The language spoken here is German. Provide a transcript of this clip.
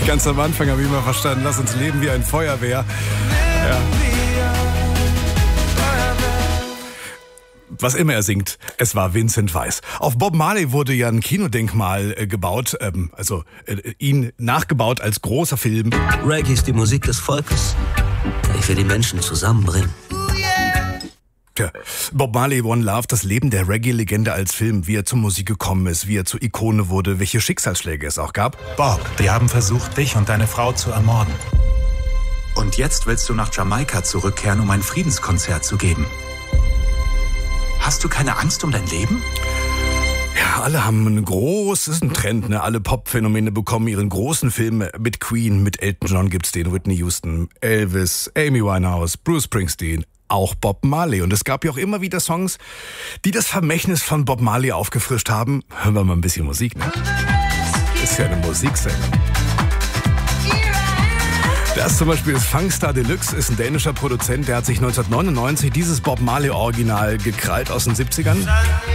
Ganz am Anfang habe ich immer verstanden, lass uns leben wie ein Feuerwehr. Ja. Was immer er singt, es war Vincent Weiss. Auf Bob Marley wurde ja ein Kinodenkmal gebaut, ihn nachgebaut als großer Film. Reggae ist die Musik des Volkes, die wir die Menschen zusammenbringen. Tja, Bob Marley, One Love, das Leben der Reggae-Legende als Film, wie er zur Musik gekommen ist, wie er zur Ikone wurde, welche Schicksalsschläge es auch gab. Bob, wir haben versucht, dich und deine Frau zu ermorden. Und jetzt willst du nach Jamaika zurückkehren, um ein Friedenskonzert zu geben. Hast du keine Angst um dein Leben? Ja, alle haben ein Trend, ne? Alle Pop-Phänomene bekommen ihren großen Film. Mit Queen, mit Elton John gibt's den, Whitney Houston, Elvis, Amy Winehouse, Bruce Springsteen, auch Bob Marley. Und es gab ja auch immer wieder Songs, die das Vermächtnis von Bob Marley aufgefrischt haben. Hören wir mal ein bisschen Musik, ne? Ist ja eine Musiksendung. Das zum Beispiel ist Funkstar Deluxe, ist ein dänischer Produzent, der hat sich 1999 dieses Bob Marley Original gekrallt aus den 70ern.